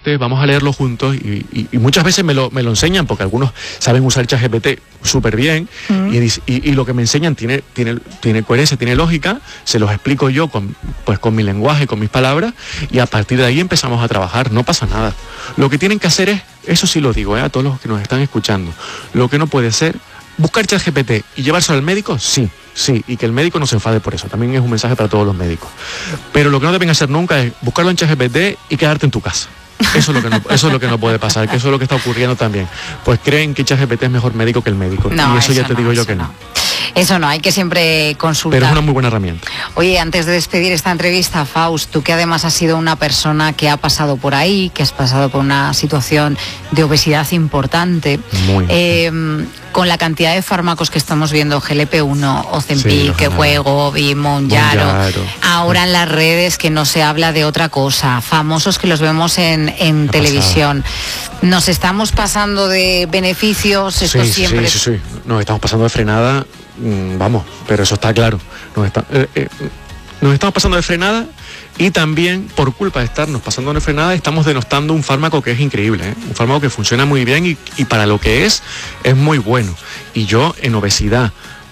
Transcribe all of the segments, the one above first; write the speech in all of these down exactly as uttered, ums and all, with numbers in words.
este, vamos a leerlo juntos, y, y, y muchas veces me lo, me lo enseñan, porque algunos saben usar ChatGPT súper bien, mm. y, y, y lo que me enseñan tiene, tiene, tiene coherencia, tiene lógica, se los explico yo con, pues, con mi lenguaje, con mis palabras, y a partir de ahí empezamos a trabajar, no pasa nada. Lo que tienen que hacer es, eso sí lo digo, ¿eh? A todos los que nos están escuchando, lo que no puede ser, buscar ChatGPT y llevárselo al médico, sí, sí, y que el médico no se enfade por eso, también es un mensaje para todos los médicos. Pero lo que no deben hacer nunca es buscarlo en ChatGPT y quedarte en tu casa. Eso es lo que no, eso es lo que no puede pasar, que eso es lo que está ocurriendo también. Pues creen que ChatGPT es mejor médico que el médico, no, y eso, eso ya te no, digo yo que no. no. Eso no, hay que siempre consultar. Pero es una muy buena herramienta. Oye, antes de despedir esta entrevista, Faust, tú que además has sido una persona que ha pasado por ahí, que has pasado por una situación de obesidad importante, muy eh, con la cantidad de fármacos que estamos viendo, G L P uno, Ozempic, sí, Wegovy, Mounjaro, ahora en las redes que no se habla de otra cosa, famosos que los vemos en, en televisión. Nos estamos pasando de beneficios, esto sí, siempre... Sí, sí, sí, nos estamos pasando de frenada, mmm, vamos, pero eso está claro. Nos, está, eh, eh, nos estamos pasando de frenada, y también por culpa de estarnos pasando de frenada estamos denostando un fármaco que es increíble, ¿eh? Un fármaco que funciona muy bien y, y para lo que es, es muy bueno. Y yo en obesidad,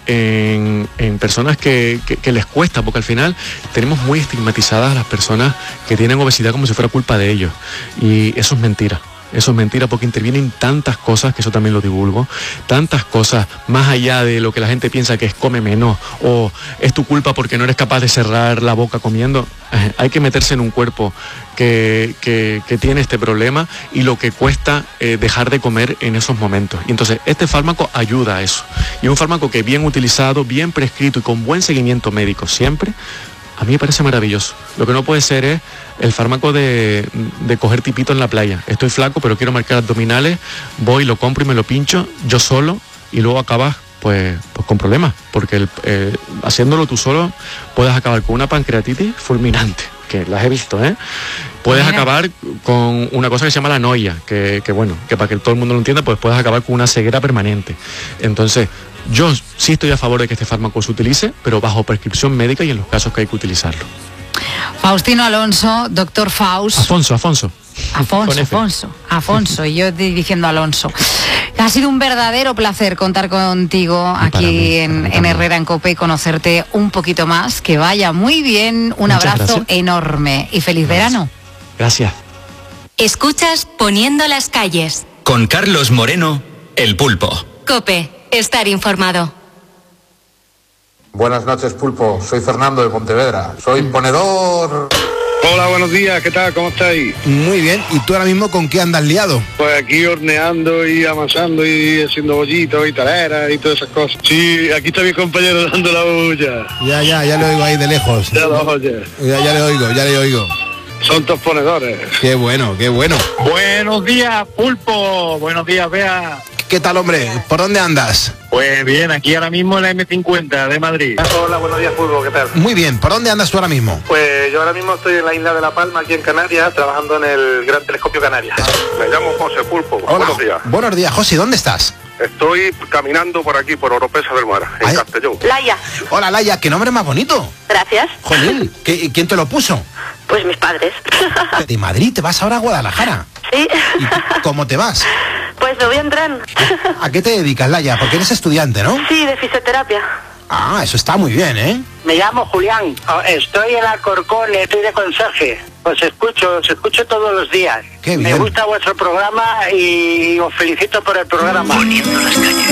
En, en personas que, que, que les cuesta, porque al final tenemos muy estigmatizadas a las personas que tienen obesidad como si fuera culpa de ellos, y eso es mentira. Eso es mentira, porque intervienen tantas cosas, que eso también lo divulgo, tantas cosas más allá de lo que la gente piensa que es come menos, o es tu culpa porque no eres capaz de cerrar la boca comiendo. Eh, hay que meterse en un cuerpo que, que, que tiene este problema y lo que cuesta eh, dejar de comer en esos momentos. Y entonces este fármaco ayuda a eso. Y un fármaco que bien utilizado, bien prescrito y con buen seguimiento médico siempre, a mí me parece maravilloso. Lo que no puede ser es el fármaco de, de coger tipito en la playa. Estoy flaco, pero quiero marcar abdominales, voy, lo compro y me lo pincho yo solo, y luego acabas pues, pues con problemas, porque el, eh, haciéndolo tú solo puedes acabar con una pancreatitis fulminante, que las he visto, ¿eh? Puedes Mira. acabar con una cosa que se llama la noia, que, que bueno, que para que todo el mundo lo entienda, pues puedes acabar con una ceguera permanente. Entonces, yo sí estoy a favor de que este fármaco se utilice, pero bajo prescripción médica y en los casos que hay que utilizarlo. Faustino Alonso, doctor Faust. Afonso, Afonso. Afonso, Afonso, Afonso, y yo diciendo Alonso. Ha sido un verdadero placer contar contigo aquí mí, en, en Herrera en COPE y conocerte un poquito más. Que vaya muy bien, un Muchas abrazo gracias. enorme y feliz gracias. verano. Gracias. Escuchas Poniendo las calles. Con Carlos Moreno, El Pulpo. COPE, estar informado. Buenas noches, Pulpo. Soy Fernando de Pontevedra. Soy ponedor. Hola, buenos días. ¿Qué tal? ¿Cómo estáis? Muy bien. ¿Y tú ahora mismo con qué andas liado? Pues aquí horneando y amasando y haciendo bollitos y taleras y todas esas cosas. Sí, aquí está mi compañero dando la bulla. Ya, ya, ya le oigo ahí de lejos. Ya lo oye. Ya, ya le oigo, ya le oigo. Son todos ponedores. Qué bueno, qué bueno. Buenos días, Pulpo. Buenos días, Bea. ¿Qué tal, hombre? ¿Por dónde andas? Pues bien, aquí ahora mismo en la eme cincuenta de Madrid. Hola, buenos días, Pulpo, ¿qué tal? Muy bien, ¿por dónde andas tú ahora mismo? Pues yo ahora mismo estoy en la isla de La Palma, aquí en Canarias, trabajando en el Gran Telescopio Canarias. Me llamo José Pulpo. Hola. Buenos días. Buenos días, José, ¿dónde estás? Estoy caminando por aquí, por Oropesa del Mar, en Ay. Castellón. Laia. Hola, Laia, qué nombre más bonito. Gracias. Joder, ¿quién te lo puso? Pues mis padres. ¿De Madrid te vas ahora a Guadalajara? Sí. ¿Y cómo te vas? Pues me voy en tren. ¿A qué te dedicas, Laia? Porque eres estudiante, ¿no? Sí, de fisioterapia. Ah, eso está muy bien, ¿eh? Me llamo Julián, estoy en Alcorcón, estoy de conserje. Os escucho, os escucho todos los días. Qué bien. Me gusta vuestro programa y os felicito por el programa. Poniendo las calles.